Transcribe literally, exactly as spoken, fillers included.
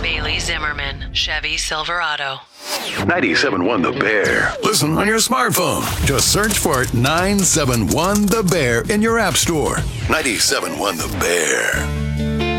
Bailey Zimmerman, Chevy Silverado. ninety-seven point one The Bear. Listen on your smartphone. Just search for nine seven one The Bear in your app store. ninety-seven point one The Bear.